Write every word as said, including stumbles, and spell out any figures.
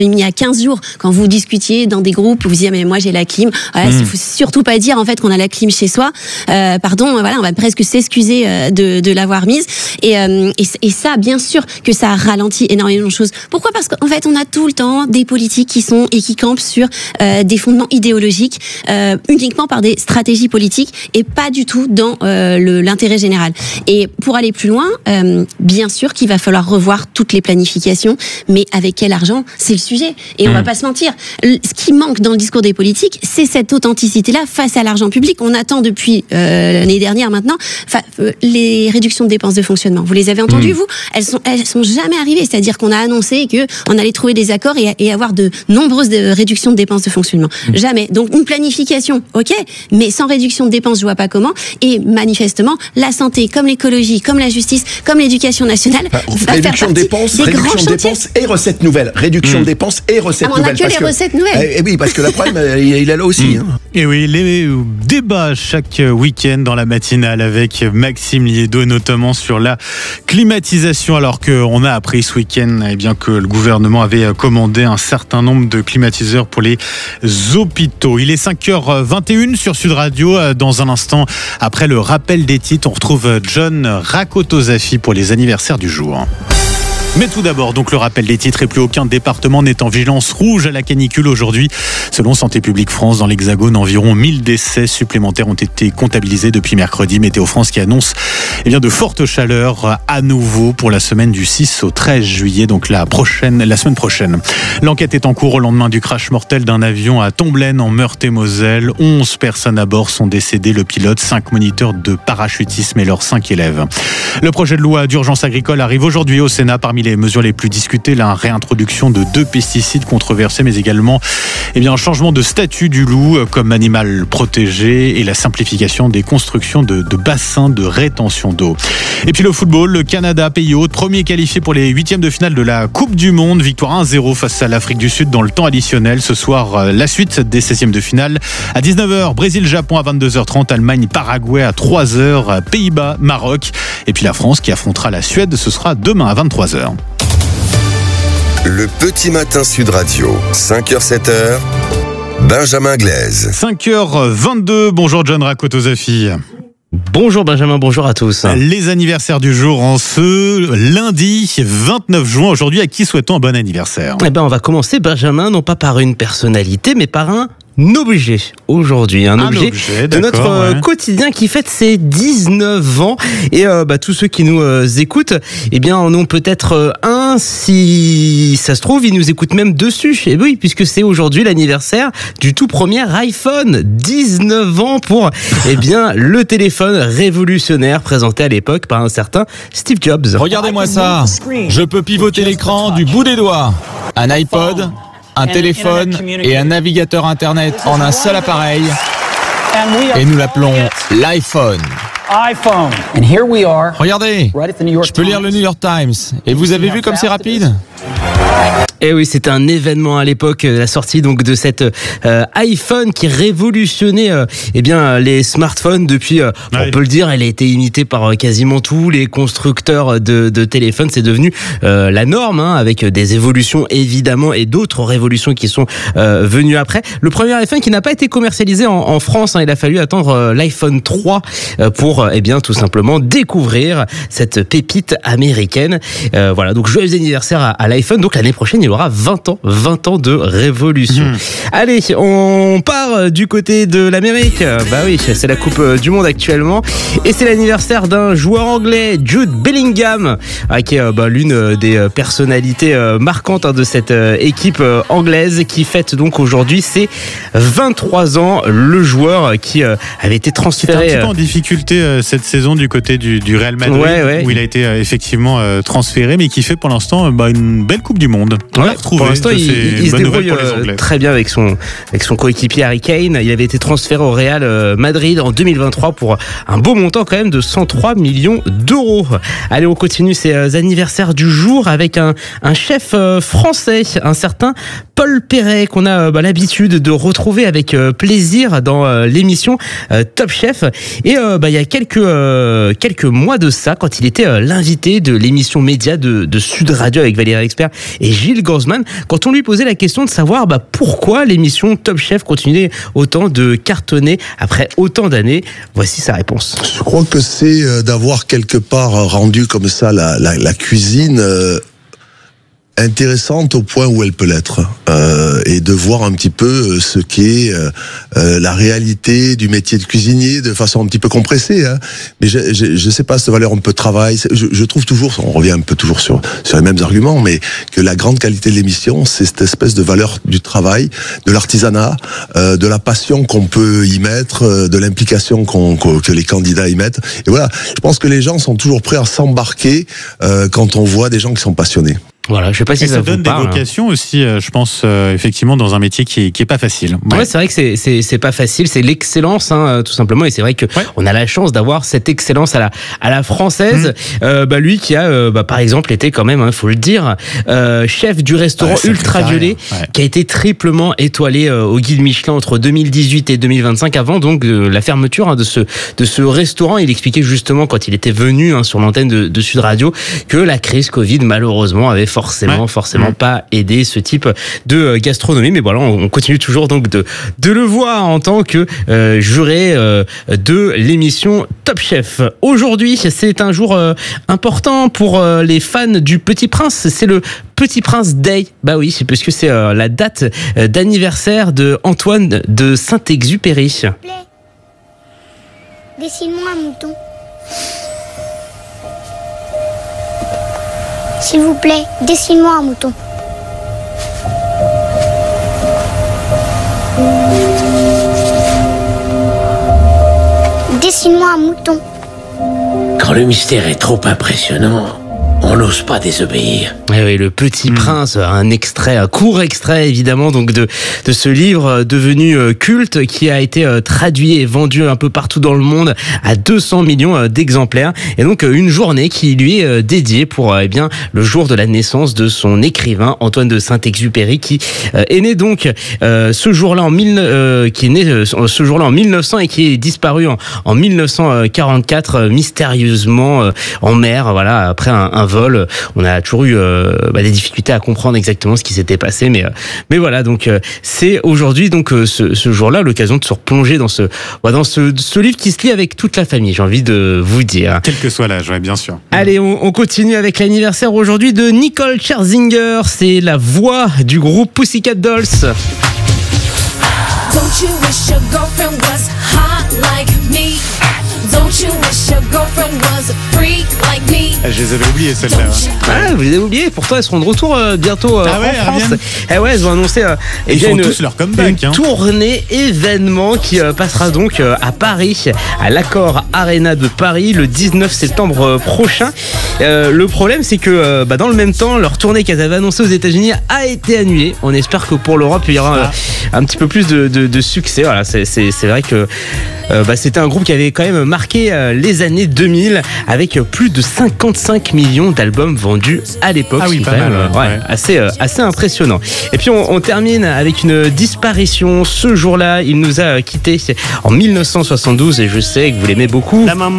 il y a quinze jours, quand vous discutiez dans des groupes, vous disiez mais moi j'ai la clim. Il mmh. faut surtout pas dire en fait qu'on a la clim chez soi. Euh, pardon, voilà, on va presque s'excuser euh, de, de l'avoir mise. Et, euh, et, et ça, bien sûr que ça ralentit énormément de choses. Pourquoi ? Parce qu'en fait, on a tout le temps des politiques qui sont et qui campent sur euh, des fondements idéologiques, euh, uniquement par des stratégies politiques et pas du tout dans euh, le, l'intérêt général. Et pour aller plus loin, euh, bien sûr qu'il va falloir revoir toutes les planifications, mais avec quel argent ? C'est le sujet. Et on mmh. va pas se mentir. Ce qui manque dans le discours des politiques, c'est cette authenticité-là face à l'argent public. On attend depuis euh, l'année dernière maintenant fa- euh, les réductions de dépenses de fonctionnement. Vous les avez entendues, mmh. vous ? Elles sont, elles sont jamais arrivées. C'est-à-dire qu'on a annoncé que on allait trouver des accords et, et avoir de nombreuses de réductions de dépenses de fonctionnement. Mmh. Jamais. Donc une planification, ok, mais sans réduction de dépenses, je vois pas comment. Et manifestement, la santé, comme l'écologie, comme la justice, comme l'éducation nationale, enfin, va réduction faire de partie dépenses, des réduction grands de chantiers. dépenses et recettes nouvelles. Réduction mmh. de dépenses et recettes ah, on nouvelles. On n'a que les que, recettes nouvelles. Eh, eh oui, parce que le problème, il est là aussi. Mmh. Hein. Et oui, les débats chaque week-end dans la matinale avec Maxime Liédo, notamment sur la climatisation, alors qu'on a appris ce week-end eh bien, que le gouvernement avait commandé un certain nombre de climatiseurs pour les hôpitaux. Il est cinq heures vingt et une sur Sud Radio. Dans un instant, après le rappel des titres, on retrouve John Rakotozafi pour les anniversaires du jour. Mais tout d'abord, donc le rappel des titres, et plus aucun département n'est en vigilance rouge à la canicule aujourd'hui. Selon Santé publique France, dans l'Hexagone, environ mille décès supplémentaires ont été comptabilisés depuis mercredi. Météo France qui annonce eh bien, de fortes chaleurs à nouveau pour la semaine du six au treize juillet, donc la, prochaine, la semaine prochaine. L'enquête est en cours au lendemain du crash mortel d'un avion à Tomblaine en Meurthe-et-Moselle. onze personnes à bord sont décédées, le pilote, cinq moniteurs de parachutisme et leurs cinq élèves. Le projet de loi d'urgence agricole arrive aujourd'hui au Sénat. Parmi les mesures les plus discutées, la réintroduction de deux pesticides controversés, mais également eh bien, un changement de statut du loup comme animal protégé et la simplification des constructions de, de bassins de rétention d'eau. Et puis le football, le Canada, pays hôte, premier qualifié pour les huitièmes de finale de la Coupe du Monde. Victoire un zéro face à l'Afrique du Sud dans le temps additionnel. Ce soir, la suite des seizièmes de finale. À dix-neuf heures, Brésil-Japon à vingt-deux heures trente, Allemagne-Paraguay à trois heures, Pays-Bas-Maroc. Et puis la France qui affrontera la Suède, ce sera demain à vingt-trois heures. Le petit matin Sud Radio, cinq heures sept heures, Benjamin Glaise. cinq heures vingt-deux, bonjour John Rakotozafi. Bonjour Benjamin, bonjour à tous. Les anniversaires du jour en ce lundi vingt-neuf juin. Aujourd'hui, à qui souhaitons un bon anniversaire ? Eh ben, on va commencer, Benjamin, non pas par une personnalité, mais par un objet aujourd'hui, un, un objet, objet de notre ouais. quotidien qui fête ses dix-neuf ans. Et euh, bah, tous ceux qui nous euh, écoutent, eh bien, en ont peut-être euh, un, si ça se trouve, ils nous écoutent même dessus. Et oui, puisque c'est aujourd'hui l'anniversaire du tout premier iPhone. dix-neuf ans pour eh bien, le téléphone révolutionnaire présenté à l'époque par un certain Steve Jobs. Regardez-moi ça, je peux pivoter l'écran du bout des doigts. Un iPod, un téléphone et un navigateur Internet en un seul appareil. Et nous l'appelons l'iPhone. Regardez, je peux lire le New York Times. Et vous avez vu comme c'est rapide ? Et oui, c'était un événement à l'époque, la sortie donc de cet euh, iPhone qui révolutionnait euh, eh bien les smartphones. Depuis, euh, ouais. on peut le dire, elle a été imitée par euh, quasiment tous les constructeurs de, de téléphones. C'est devenu euh, la norme, hein, avec des évolutions évidemment et d'autres révolutions qui sont euh, venues après. Le premier iPhone qui n'a pas été commercialisé en, en France, hein, il a fallu attendre euh, l'iPhone trois euh, pour euh, eh bien tout simplement découvrir cette pépite américaine. Euh, voilà, donc joyeux anniversaire à, à l'iPhone. Donc l'année prochaine, il aura vingt ans, vingt ans de révolution. Mmh. Allez, on part du côté de l'Amérique. Bah oui, c'est la Coupe du Monde actuellement. Et c'est l'anniversaire d'un joueur anglais, Jude Bellingham, qui est bah, l'une des personnalités marquantes de cette équipe anglaise qui fête donc aujourd'hui ses vingt-trois ans. Le joueur qui avait été transféré... C'était un petit peu en difficulté cette saison du côté du, du Real Madrid, ouais, ouais. où il a été effectivement transféré, mais qui fait pour l'instant bah, une belle Coupe du Monde. Ouais, pour l'instant, il, il se débrouille très bien avec son, avec son coéquipier Harry Kane. Il avait été transféré au Real Madrid en deux mille vingt-trois pour un beau montant quand même de cent trois millions d'euros. Allez, on continue ces anniversaires du jour avec un, un chef français, un certain Paul Perret, qu'on a bah, l'habitude de retrouver avec plaisir dans l'émission Top Chef. Et bah, il y a quelques, euh, quelques mois de ça, quand il était l'invité de l'émission Média de, de Sud Radio avec Valérie Expert et Gilles Grossman quand on lui posait la question de savoir bah, pourquoi l'émission Top Chef continuait autant de cartonner après autant d'années. Voici sa réponse. Je crois que c'est d'avoir quelque part rendu comme ça la, la, la cuisine euh, intéressante au point où elle peut l'être, euh, et de voir un petit peu ce qu'est euh, euh, la réalité du métier de cuisinier de façon un petit peu compressée, hein. Mais je, je, je sais pas, cette valeur un peu de travail, je, je trouve toujours, on revient un peu toujours sur, sur les mêmes arguments, mais que la grande qualité de l'émission, c'est cette espèce de valeur du travail, de l'artisanat, euh, de la passion qu'on peut y mettre, euh, de l'implication qu'on, qu'on, que les candidats y mettent. Et voilà, je pense que les gens sont toujours prêts à s'embarquer euh, quand on voit des gens qui sont passionnés. Voilà, je sais pas si et ça, ça vous donne parle, des vocations hein. aussi, euh, je pense, euh, effectivement, dans un métier qui est, qui est pas facile. Ouais, ouais c'est vrai que c'est, c'est, c'est pas facile, c'est l'excellence, hein, tout simplement, et c'est vrai que ouais. on a la chance d'avoir cette excellence à la, à la française. Mmh. Euh, bah, lui qui a, euh, bah, par exemple, été quand même, hein, faut le dire, euh, chef du restaurant ouais, Ultraviolet, ouais. qui a été triplement étoilé euh, au guide Michelin entre deux mille dix-huit et deux mille vingt-cinq, avant donc euh, la fermeture hein, de ce, de ce restaurant. Il expliquait justement quand il était venu hein, sur l'antenne de, de Sud Radio que la crise Covid, malheureusement, avait forcément, ouais. forcément pas aider ce type de gastronomie, mais voilà, on continue toujours donc de de le voir en tant que euh, juré euh, de l'émission Top Chef. Aujourd'hui, c'est un jour euh, important pour euh, les fans du Petit Prince. C'est le Petit Prince Day. Bah oui, c'est parce que c'est euh, la date euh, d'anniversaire de Antoine de Saint-Exupéry. S'il vous plaît, dessine-moi un mouton. S'il vous plaît, dessine-moi un mouton. Dessine-moi un mouton. Quand le mystère est trop impressionnant, on n'ose pas désobéir. Eh oui, le Petit mmh. Prince, un extrait, un court extrait évidemment donc de de ce livre devenu culte qui a été traduit et vendu un peu partout dans le monde à deux cents millions d'exemplaires, et donc une journée qui lui est dédiée pour eh bien le jour de la naissance de son écrivain Antoine de Saint-Exupéry, qui est né donc euh, ce jour-là en mille euh, qui est né euh, ce jour-là en mille neuf cents et qui est disparu en, en mille neuf cent quarante-quatre euh, mystérieusement euh, en mer, voilà, après un, un vol. On a toujours eu euh, bah, des difficultés à comprendre exactement ce qui s'était passé, mais euh, mais voilà, donc euh, c'est aujourd'hui donc euh, ce, ce jour-là l'occasion de se replonger dans ce bah, dans ce, ce livre qui se lit avec toute la famille, j'ai envie de vous dire. Quel que soit l'âge, ouais, bien sûr. Allez, on, on continue avec l'anniversaire aujourd'hui de Nicole Scherzinger. C'est la voix du groupe Pussycat Dolls. Don't you wish your girlfriend was hot like me? Don't you wish your girlfriend was a freak like me? Je les avais oubliées celles-là. Ah, vous les avez oubliées. Pourtant, elles seront de retour euh, bientôt euh, ah ouais, en France. Eh ouais, elles ont annoncé euh, ils font une, tous leur comeback, une hein. tournée événement qui euh, passera donc euh, à Paris, à l'Accor Arena de Paris, le dix-neuf septembre euh, prochain. Euh, le problème, c'est que euh, bah, dans le même temps, leur tournée qu'elles avaient annoncée aux États-Unis a été annulée. On espère que pour l'Europe, il y aura euh, un petit peu plus de, de, de succès. Voilà, c'est, c'est, c'est vrai que euh, bah, c'était un groupe qui avait quand même marqué euh, les années deux mille avec plus de cinquante-cinq millions d'albums vendus à l'époque. Ah oui, pas quand mal, même, ouais. ouais, assez, euh, assez impressionnant. Et puis on, on termine avec une disparition. Ce jour-là, il nous a quittés en mille neuf cent soixante-douze et je sais que vous l'aimez beaucoup. La maman.